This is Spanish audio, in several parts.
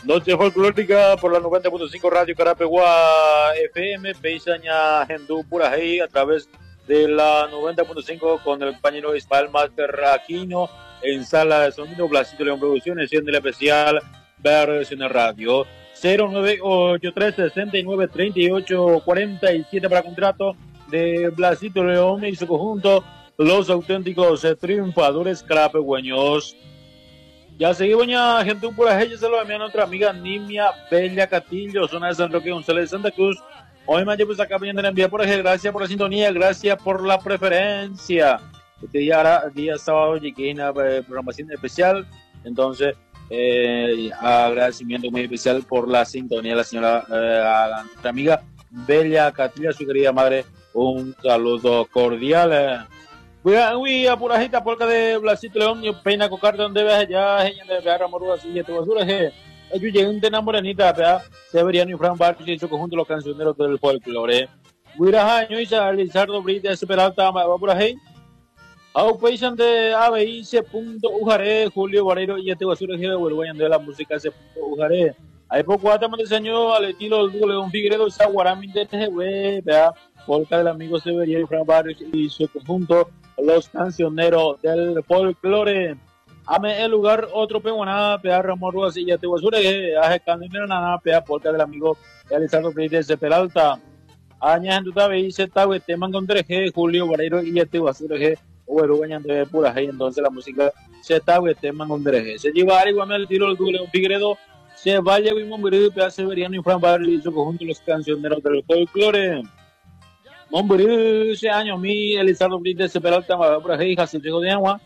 Noche folclórica por la 90.5 Radio Carapeguá FM, Peisaña Gendú Purajey a través de la 90.5 con el compañero Ismael Máster Aquino en sala de sonido, Blasito León Producciones, siendo el especial versión de radio 0983-6938-47 para contrato de Blasito León y su conjunto Los Auténticos Triunfadores Carapegueños. Ya seguimos ya, gente por ahí, se lo envía a nuestra amiga Nimia Bella Catillo, zona de San Roque González de Santa Cruz. Hoy más pues acá viendo la envía por ahí, gracias por la sintonía, gracias por la preferencia. Este día sábado llegué en la programación especial, entonces agradecimiento muy especial por la sintonía de la señora, a nuestra amiga Bella Catillo, su querida madre, un saludo cordial. Uy, a pura jita, polka de Blasito León, y peina cocar donde veas allá, ella de ver amor así, tu basura, yo llegué un tena morenita, vea, Severiano y Fran Bartos y su conjunto los cancioneros del folclore. Uira año y Lizardo Brita, Esperalta, va por ahí. Au peisan de ABI, punto Ujaré, Julio Barreiro y este basura, que vuelven de la música, punto Ujaré. Hay poco hasta me enseñó al estilo del León Figueredo, Saguarami de TGW, vea, polka del amigo Severiano y Fran Bartos y su conjunto los cancioneros del folclore. Ame el lugar otro peguaná, pea Ramón Ruas y ya te basura, aje canimero nana, pea polka del amigo Elizardo Freites de Peralta. Añas en tu tabe y se tabe teman con 3G, Julio Barreiro y ya te basura, o el uñan de pura G, entonces la música se tabe teman con 3G. Se lleva igual el tiro del León Figueredo, se vaya Wimon Murido, pea Severiano y Fran Barrio y su conjunto los cancioneros del folclore. Monburí, ese año, mi Elizardo Brindis, Peralta, por ahí, Jacinto de Agua,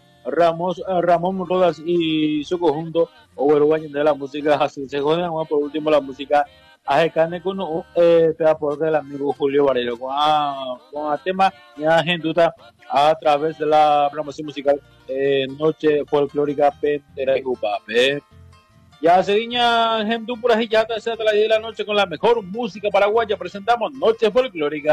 Ramón Rodas y su conjunto, Oberuaño de la música, Jacinto de Agua, por último la música, Ajecane con por del amigo Julio Varelo, con el tema ya gentuta a través de la programación musical Noche Folclórica Pentera y Jupape. Ya se guiña gente por ahí, ya hasta las 10 de la noche con la mejor música paraguaya, presentamos Noche Folclórica.